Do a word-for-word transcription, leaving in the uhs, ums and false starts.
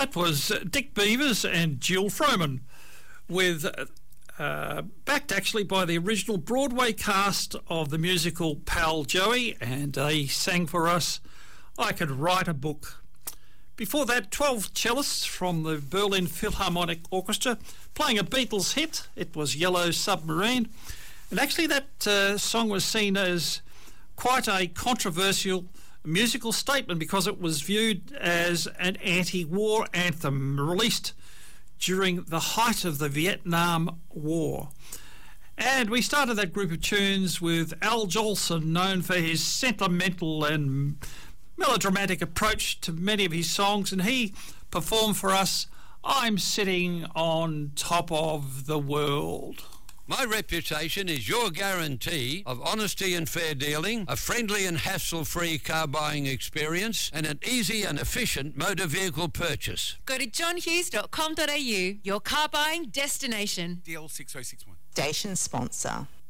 that was Dick Beavers and Jill Froman, with uh, backed actually by the original Broadway cast of the musical Pal Joey, and they sang for us I Could Write a Book. Before that, twelve cellists from the Berlin Philharmonic Orchestra playing a Beatles hit. It was Yellow Submarine. And actually that uh, song was seen as quite a controversial musical statement because it was viewed as an anti-war anthem released during the height of the Vietnam War. And we started that group of tunes with Al Jolson, known for his sentimental and melodramatic approach to many of his songs, and he performed for us I'm Sitting on Top of the World. My reputation is your guarantee of honesty and fair dealing, a friendly and hassle-free car buying experience, and an easy and efficient motor vehicle purchase. Go to john hughes dot com dot a u, your car buying destination. D L six oh six one. Station sponsor.